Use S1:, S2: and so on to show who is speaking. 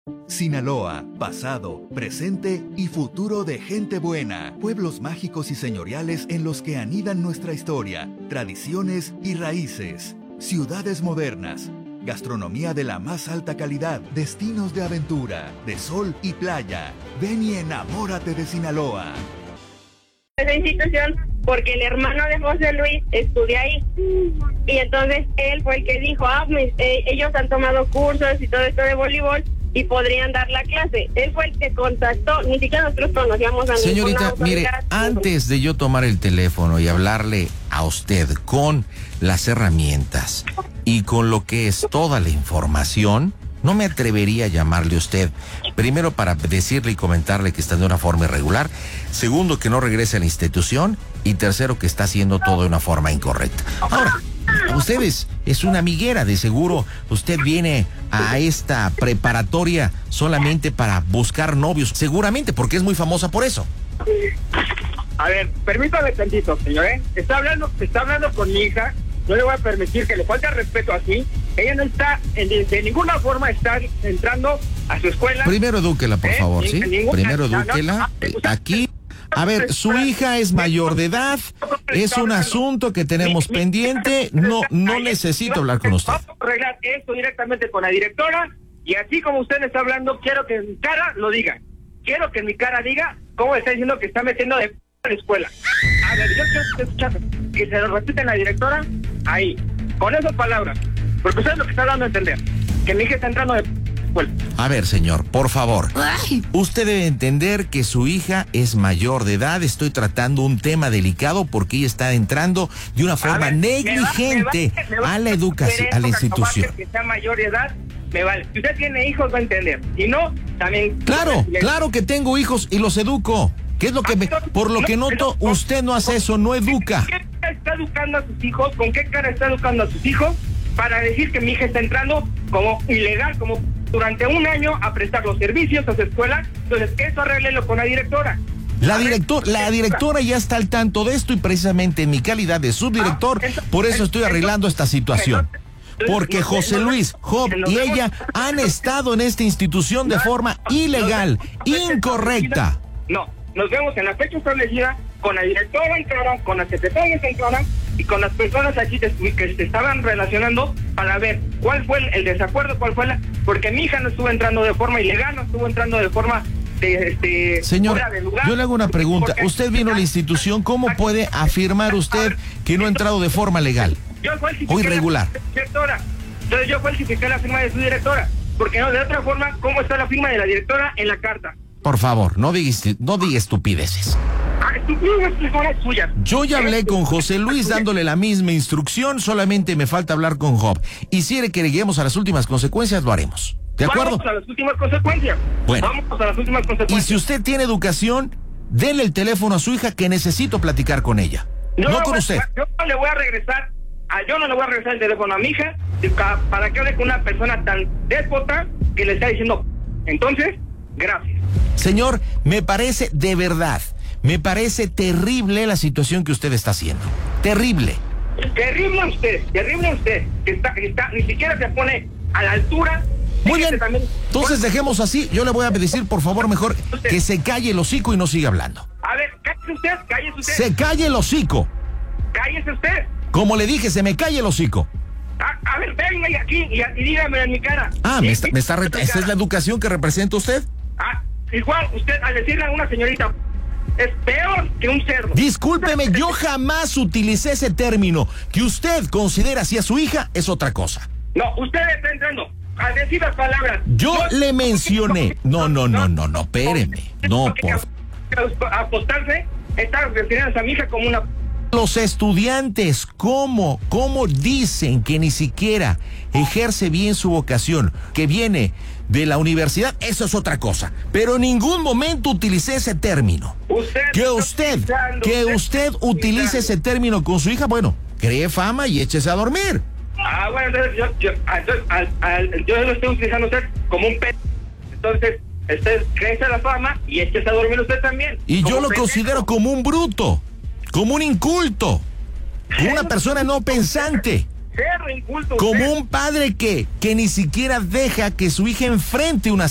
S1: Sinaloa, pasado, presente y futuro de gente buena. Pueblos mágicos y señoriales en los que anidan nuestra historia, tradiciones y raíces. Ciudades modernas, gastronomía de la más alta calidad, destinos de aventura, de sol y playa. Ven y enamórate de Sinaloa.
S2: Esa institución porque el hermano de José Luis estudia ahí y entonces él fue el que dijo, ellos han tomado cursos y todo esto de voleibol y podrían dar la clase. Él fue el que contactó, ni siquiera nosotros conocíamos a
S3: señorita, mire, antes de yo tomar el teléfono y hablarle a usted con las herramientas y con lo que es toda la información, no me atrevería a llamarle a usted. Primero, para decirle y comentarle que está de una forma irregular. Segundo, que no regrese a la institución. Y tercero, que está haciendo todo de una forma incorrecta. Ahora, usted es una amiguera, de seguro. Usted viene a esta preparatoria solamente para buscar novios. Seguramente, porque es muy famosa por eso.
S4: A ver, permítame tantito, señor, Está hablando con mi hija. No le voy a permitir que le falte respeto así. Ella no está, de ninguna forma está entrando a su escuela.
S3: Primero edúquela, por favor, ¿sí? Primero edúquela. Aquí, a ver, su hija es mayor de edad. Es un asunto que tenemos pendiente. No necesito hablar con usted.
S4: Vamos a arreglar esto directamente con la directora. Y así como usted le está hablando, quiero que en mi cara lo diga. Quiero que en mi cara diga cómo está diciendo que está metiendo de a la escuela. A ver, yo quiero escuchar que se lo repiten la directora ahí, con esas palabras, porque usted es lo que está dando a entender, que mi hija está entrando de escuela.
S3: A ver, señor, por favor, usted debe entender que su hija es mayor de edad. Estoy tratando un tema delicado porque ella está entrando de una forma negligente a la educación, a la institución.
S4: Que sea mayor de edad, me vale. Si usted tiene hijos, va a entender. Si no, también.
S3: Claro que tengo hijos y los educo. ¿Qué es lo que por lo que noto, usted no hace eso, no educa?
S4: ¿Con qué cara está educando a sus hijos? ¿Con qué cara está educando a sus hijos para decir que mi hija está entrando como ilegal, como durante un año a prestar los servicios a su escuela? Entonces, eso arréglelo con la directora.
S3: La directora ya está al tanto de esto y precisamente en mi calidad de subdirector, por eso estoy arreglando esta situación. Porque José Luis, Job y ella han estado en esta institución de forma ilegal, incorrecta.
S4: No. Nos vemos en la fecha establecida con la directora en cara, con las secretarias en cara y con las personas aquí que se estaban relacionando para ver cuál fue el desacuerdo, porque mi hija no estuvo entrando de forma ilegal, no estuvo entrando de forma
S3: señor,
S4: fuera de lugar.
S3: yo le hago una pregunta. Usted vino a la institución, ¿cómo puede afirmar usted que no ha entrado de forma legal o irregular?
S4: Entonces yo falsifiqué la firma de su directora, porque no, de otra forma, ¿cómo está la firma de la directora en la carta?
S3: Por favor, no diga estupideces. Yo ya hablé con José Luis dándole la misma instrucción, solamente me falta hablar con Job. Y si quiere que lleguemos a las últimas consecuencias, lo haremos. ¿De acuerdo?
S4: Vamos a las últimas consecuencias.
S3: Bueno.
S4: Vamos a las últimas consecuencias.
S3: Y si usted tiene educación, denle el teléfono a su hija que necesito platicar con ella. No con usted.
S4: Yo no le voy a regresar el teléfono a mi hija para que hable con una persona tan déspota que le está diciendo. Entonces, gracias.
S3: Señor, me parece me parece terrible la situación que usted está haciendo. Terrible.
S4: Terrible usted, que está, ni siquiera se pone a la altura.
S3: Muy bien, entonces dejemos así. Yo le voy a decir, por favor, mejor que se calle el hocico y no siga hablando.
S4: A ver, cállese usted.
S3: Se calle el hocico.
S4: Cállese usted.
S3: Como le dije, se me calle el hocico.
S4: A ver, venga aquí y dígame en mi cara.
S3: ¿Esta es la educación que representa usted?
S4: Igual, usted al decirle a una señorita, es peor que un cerdo.
S3: Discúlpeme, yo jamás utilicé ese término. Que usted considera así a su hija es otra cosa.
S4: No, usted está entrando a decir las palabras.
S3: Yo le mencioné. No, espéreme. No, por
S4: apostarse, está refiriéndose a mi hija como una.
S3: Los estudiantes, ¿cómo dicen que ni siquiera ejerce bien su vocación, que viene de la universidad? Eso es otra cosa. Pero en ningún momento utilicé ese término. Que usted utilice ese término con su hija, bueno, cree fama y échese a dormir.
S4: Bueno, entonces yo lo estoy utilizando usted como un pez. Entonces, usted crece la fama y échese a dormir usted también.
S3: Y yo lo considero como un bruto. Como un inculto, como una persona no pensante, como un padre que ni siquiera deja que su hija enfrente una